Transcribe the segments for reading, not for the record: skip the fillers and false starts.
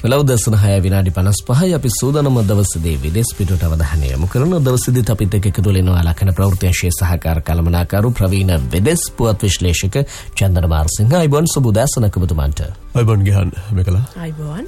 වෙලව දවසන 6 විනාඩි 55යි අපි සූදානම දවසේදී විදේශ පිටුවට අවධානය යොමු කරන දවසේදීත් අපිත් එක්ක එකතු වෙනවා ලක්ෂණ ප්‍රවෘත්ති අංශයේ සහකාර කළමනාකරු ප්‍රවීණ විදේශ පුවත් විශ්ලේෂක චන්දන මාර්සිංහ අයිබෝන් සුබෝදෑසනක ඔබතුමන්ට. අයිබෝන් ගහන් මේකලා. අයිබෝන්.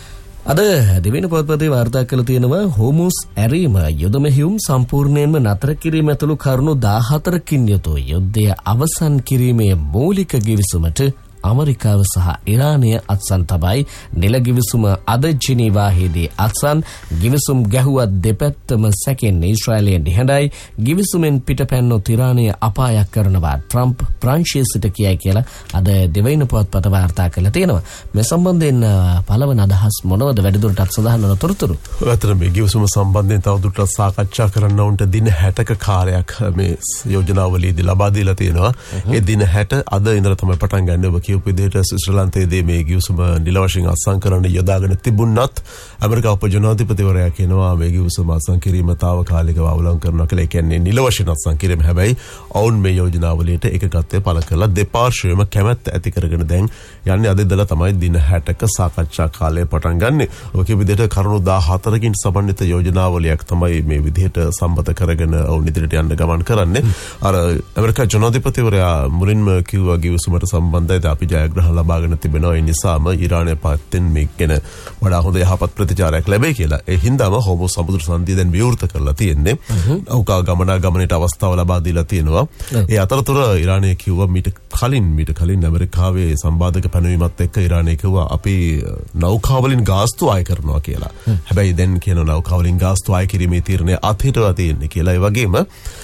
අද දෙවෙනි පොත්පතේ වාර්තා කළ තියෙනවා හෝමුස් ඇරීම යුද මෙහෙයුම් සම්පූර්ණයෙන්ම නතර කිරීම ඇතුළු කරුණු 14කින් යුතු යුද්ධය අවසන් කිරීමේ මූලික ගිවිසුමට අමරිකාව සහ ඉරානය අත්සන් තබයි. නිල ගිවිසුම අද ජිනීවාහිදී අත්සන්. ගිවිසුම් ගැහුවත් දෙපැත්තම සැකෙන් ඊශ්‍රායලය නිහඬයි. ගිවිසුමෙන් පිටපැන්නොත් ඉරානය අපායක් කරනවා ට්‍රම්ප් ප්‍රංශයේ සිට කියයි කියලා අද දෙවෙනි පුවත්පත වාර්තා කළා තියෙනවා. මේ සම්බන්ධයෙන් පළවන අදහස් මොනවද වැඩිදුරටත් සඳහන් වන තොරතුරු? අතන මේ ගිවිසුම සම්බන්ධයෙන් තවදුරටත් සාකච්ඡා කරන්න උන්ට දින 60ක කාර්යයක් මේ යෝජනාවලියේදී ලබා දීලා තියෙනවා. ඒ දින 60 අද ඉඳලා තමයි පටන් ගන්න. ඔබ විදිහට ශ්‍රීලංකාවේ මේ ගිවිසුම නිල වශයෙන් අත්සන් කරන්න යොදාගෙන තිබුණත් ඇමරිකා උප ජනාධිපතිවරයා කියනවා මේ ගිවිසුම අත්සන් කිරීම తాවකාලිකව අවලං කරනවා කියලා. ඒ කියන්නේ නිල වශයෙන් අත්සන් කිරීම. හැබැයි ඔවුන් මේ යෝජනාවලියට එකගත්වය පළ කළා. දෙපාර්ශ්වයම කැමැත්ත ඇති කරගෙන දැන් යන්නේ අද ඉඳලා තමයි දින 60ක සාකච්ඡා කාලය පටන් ගන්නෙ. ඔය කිය විදිහට කරුණු 14කින් සමන්විත යෝජනාවලියක් තමයි මේ විදිහට සම්බන්ධ කරගෙන ඔවුන් ඉදිරියට යන්න ගමන් කරන්නේ. අර ඇමරිකා ජනාධිපතිවරයා මුලින්ම කිව්වා ගිවිසුමට සම්බන්ධයි අපි ජයග්‍රහණ ලබාගෙන තිබෙනවා. ඒ නිසාම ඉරානය පැත්තෙන් මේක ගැන වඩා හොඳ යහපත් ප්‍රතිචාරයක් ලැබෙයි කියලා. ඒ හින්දාම හෝමුස් සමුද්‍ර සංධිය දැන් විවෘත කරලා තියෙන්නේ. නෞකා ගමනාගමනයට අවස්ථාව ලබා දීලා තියෙනවා. ඒ අතරතුර ඉරානය කිව්වා මීට කලින් ඇමරිකාවේ සම්බාධක පැනවීමත් එක්ක ඉරානය කිව්වා අපි නෞකාවලින් ගාස්තු අය කරනවා කියලා. හැබැයි දැන් කියන නෞකාවලින් ගාස්තු අය කිරීමේ තීරණය අත්හිටුවා තියෙන්නේ කියලා. ඒ වගේම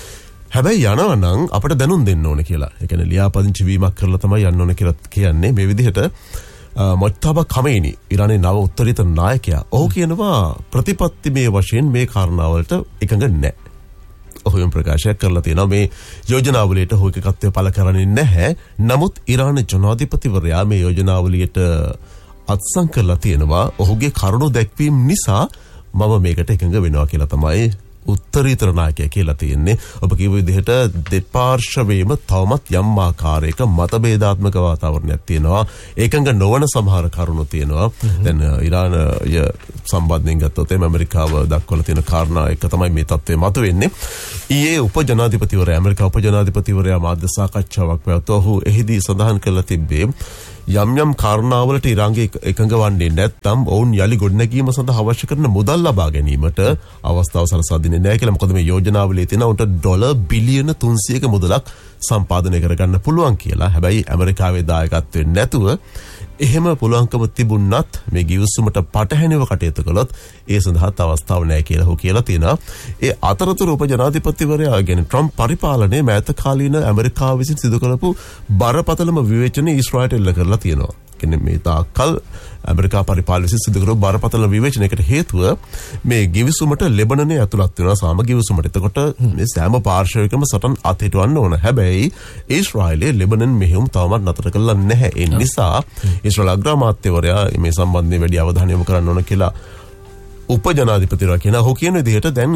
හැබැයි යනවා නම් අපිට දැනුම් දෙන්න ඕනේ කියලා. ඒ කියන්නේ ලියාපදිංචි වීමක් කරලා තමයි යන්න ඕනේ කියලා කියන්නේ. මේ විදිහට මොජ්තබා ඛමේනි ඉරානයේ නව උත්තරීතර නායකයා ඔහු කියනවා ප්‍රතිපත්තිමය වශයෙන් මේ කාරණාවලට එකඟ නැහැ. ඔහු ප්‍රකාශයක් කරලා තියෙනවා මේ යෝජනාවලියට ඔහු එකකත්වය පළ කරන්නේ නැහැ. නමුත් ඉරාන ජනාධිපතිවරයා මේ යෝජනාවලියට අත්සන් කරලා තියෙනවා. ඔහුගේ කරුණු දැක්වීම නිසා මම මේකට එකඟ වෙනවා කියලා තමයි උත්තරීතර නායකයා කියලා තියෙන්නේ. ඔබ කියපු විදිහට දෙපාර්ශ්වයේම තවමත් යම් ආකාරයක මතභේදාත්මක වාතාවරණයක් තියෙනවා. ඒකඟ නොවන සමහර කරුණු තියෙනවා. දැන් ඉරානය සම්බන්ධයෙන් ගත්තොත් ඇමරිකාව දක්වලා තියෙන කාරණා එක තමයි මේ තත්ත්වය මතුවෙන්නේ. ඊයේ ඇමරිකා උප ජනාධිපතිවරයා මාධ්‍ය සාකච්ඡාවක් පැවැත්වුවා. ඔහු එහිදී සඳහන් කළා තිබ්බේ යම් කාරණාවලට ඉරාන්ගේ එකඟ වන්නේ නැත්නම් ඔවුන් යලි ගොඩනැගීම සඳහා අවශ්‍ය කරන මුදල් ලබා ගැනීමට අවස්ථාව සලසා දෙන්නේ නැහැ කියලා. මොකද මේ යෝජනාවලියේ තියෙන උන්ට ඩොලර් බිලියන 300ක මුදලක් සම්පාදනය කරගන්න පුළුවන් කියලා. හැබැයි ඇමරිකාවේ දායකත්වයෙන් නැතුව එහෙම පුළුවන්කම තිබුණත් මේ ගිවිසුමට පටහැනිව කටයුතු කළොත් ඒ සඳහා අවස්ථාවක් නැහැ කියලා ඔහු කියලා තියෙනවා. ඒ අතරතුර උප ජනාධිපතිවරයා කියන්නේ ට්‍රම්ප් පරිපාලනයේ මෑත කාලීන ඇමරිකාව විසින් සිදු කරපු බරපතලම විවේචනය ඊශ්‍රායලට එල්ල කරලා තියෙනවා. කියන්නේ මේ තාක්කල් ඇමරිකා පරිපාලන විසින් සිදු කරපු බරපතල විවේචනයකට හේතුව මේ ගිවිසුමට ලෙබනනේ ඇතුළත් වෙනවා සාම ගිවිසුමට. එතකොට මේ සෑම පාර්ශ්වයකම සටන් අත්හිටවන්න ඕන. හැබැයි ඊශ්‍රායලයේ ලෙබනන් මෙහෙයුම් තවමත් නතර කළා නැහැ. ඒ නිසා ඊශ්‍රායල් අග්‍රාමාත්‍යවරයා මේ සම්බන්ධයෙන් වැඩි අවධානය යොමු කරන්න ඕන කියලා උප ජනාධිපතිවරයා කියන ඔහු කියන විදිහට දැන්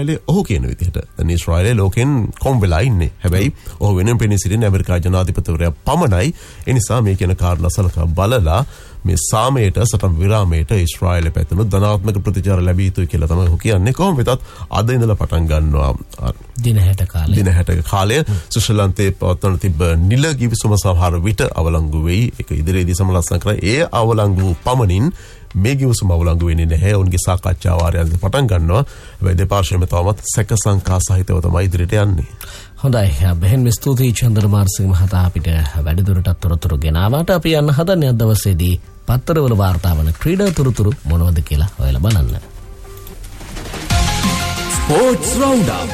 ඊශ්‍රායලයේ ලෝකෙන් කොම් වෙලා ඉන්නේ. හැබැයි ඔහු වෙනුවෙන් පෙනී සිටින ඇමරිකා ජනාධිපතිවරයා පමණයි. ඒ නිසා මේ කියන කාරණා සලකා බලලා මේ සාමයට සටන් විරාමයට ඊශ්‍රායලයේ පැතුණු ධනාත්මක ප්‍රතිචාර ලැබිය යුතුයි කියලා තමයි ඔහු කියන්නේ. කොහොම වෙතත් අද ඉඳලා පටන් ගන්නවා දින 60 කාලය ශ්‍රී ලංකාවේ පවත්වන තිබ්බ නිල ගිවිසුම සමහර විට අවලංගු වෙයි. ඒක ඉදිරියේදී සමලස්සන කරා. ඒ අවලංගු පමණින් මේ ගිවිසුම අවලංගු වෙන්නේ නැහැ. ඔවුන්ගේ සාකච්ඡා වාරයන් පටන් ගන්නවා. හැබැයි දෙපාර්ශ්වයම තවමත් සැක සංකා සහිතව තමයි ඉදිරියට යන්නේ. හොඳයි. බෙහෙන් ස්තුතියි චන්දන මාර්සිංහ මහතා අපිට වැඩිදුරටත් තොරතුරු ගෙනාවාට. අපි යන්න හදන්නේ අද දවසේදී පත්තරවල වාර්තා වන ක්‍රීඩා තොරතුරු මොනවද කියලා හොයලා බලන්න. Sports round up.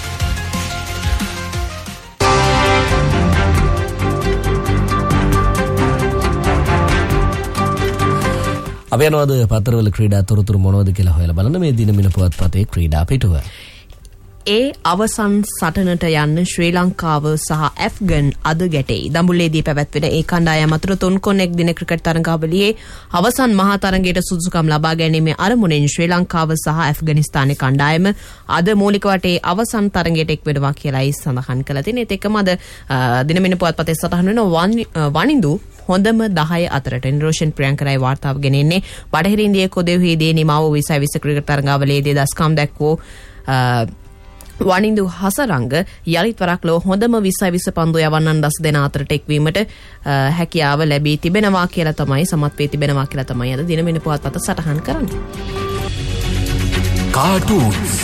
අපි යනවාද පත්තරවල ක්‍රීඩා තොරතුරු මොනවද කියලා හොයලා බලන්න මේ දිනමින පුවත්පතේ ක්‍රීඩා පිටුව. ඒ අවසන් සටනට යන්න ශ්‍රී ලංකාව සහ ඇෆ්ගන් අද ගැටෙයි. දඹුල්ලේදී පැවැත්වෙන ඒ කණ්ඩායම අතර 3 දින ක්‍රිකට් තරඟාවලියේ අවසන් මහා තරඟයට සුදුසුකම් ලබා ගැනීමේ අරමුණෙන් ශ්‍රී ලංකාව සහ ඇෆ්ගනිස්තානයේ කණ්ඩායම අද මූලික වටේ අවසන් තරඟයට එක්වෙනවා කියලායි සඳහන් කළා. ඒත් එක්කම අද දිනමින පුවත්පතේ සටහන් වෙන වනින්දු හොඳම 10 අතරට නිරෝෂන් ප්‍රියංකරයි වාර්තාව ගෙනෙන්නේ. බටහිර ඉන්දියාවේ කොදෙව්හිදී නිමාව 2020 ක්‍රිකට් තරඟාවලියේදී දස්කම් දැක්වූ වනින්දු හසරංග යලිත් වරක් ලෝ හොඳම 2020 පන්දු යවන්නන් 10 දෙනා අතරට එක්වීමට හැකියාව ලැබී තිබෙනවා කියලා තමයි සමත් වී තිබෙනවා කියලා තමයි අද දිනමින පුවත්පත සටහන් කරන්නේ. Cartoons.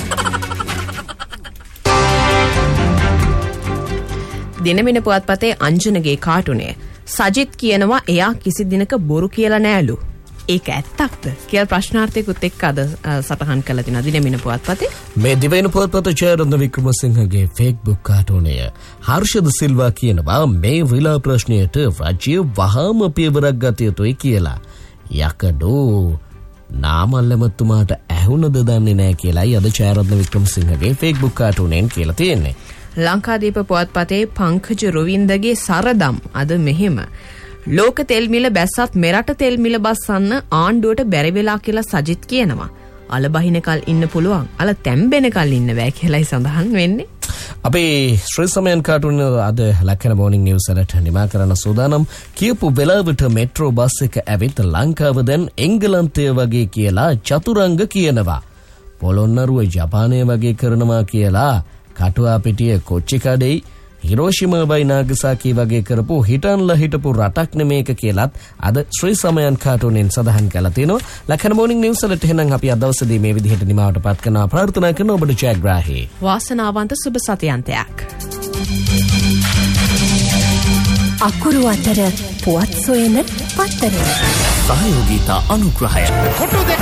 දිනමින පුවත්පතේ අංජනගේ කාටුනේ සජිත් කියනවා එයා කිසි දිනක බොරු කියලා නෑලු. ඒක ඇත්තක්ද කියලා ප්‍රශ්නාර්ථයකුත් එක්ක අද සටහන් කළා තියෙනවා දිනමින පුවත්පතේ. මේ දිවයින පුවත්පත ජයරත්න වික්‍රමසිංහගේ ෆේස්බුක් කාටුනය හර්ෂද සිල්වා කියනවා මේ විලා ප්‍රශ්නයට රජ්‍ය වහාම පියවරක් ගත යුතුයි කියලා. යකඩෝ නාමල්ලමතුමාට ඇහුණද දන්නේ නැහැ කියලායි අද ජයරත්න වික්‍රමසිංහගේ ෆේස්බුක් කාටුනෙන් කියලා තියෙන්නේ. ලංකාදීප පුවත්පතේ පංකජ රොවින්දගේ සරදම් අද මෙහෙම ලෝක තෙල් මිල බැස්සත් මෙරට තෙල් මිල බස්සන්න ආණ්ඩුවට බැරි වෙලා කියලා සජිත් කියනවා. අල බහිනකල් ඉන්න පුළුවන්. අල තැම්බෙනකල් ඉන්න බෑ කියලායි සඳහන් වෙන්නේ. අපේ ශ්‍රී සමයන් කාටුන අද ලක්කන මෝනින් නිවුස් වලට නිමා කරන සූදානම් කියපු වෙලාවට මෙට්‍රෝ බස් එක ඇවිත් ලංකාව දැන් එංගලන්තය වගේ කියලා චතුරංග කියනවා. පොළොන්නරුව ජපානය වගේ කරනවා කියලා කටුවා පිටිය කොච්චිකඩෙයි හිරෝෂිමා බයි නාගසාකි වගේ කරපු හිටන්ලා හිටපු රටක් නෙමේක කියලත් අද ශ්‍රී සමයන් කාටුනෙන් සඳහන් කළා තියෙනවා. ලක්කන මෝනින් නිවුස් වලට එහෙනම් අපි අද දවසේදී මේ විදිහට නිමාවට පත් කරනවා. ප්‍රාර්ථනා කරන ඔබට ජයග්‍රාහී වාසනාවන්ත සුබ සතියන්තයක්. අකුරු අතර පුවත් සොයන පත්තර සහයෝගීතා අනුග්‍රහය